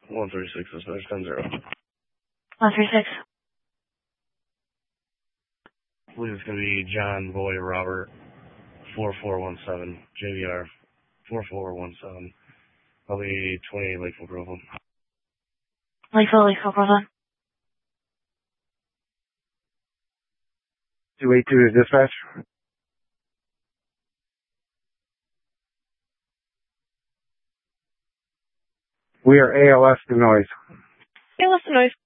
136, dispatch 10-0. 136. I believe it's going to be John Boy Robert 4417, JVR 4417. Probably 28 Lakeville Groveland. Lakeville, Groveland. 282 to dispatch. We are ALS to noise. ALS to noise.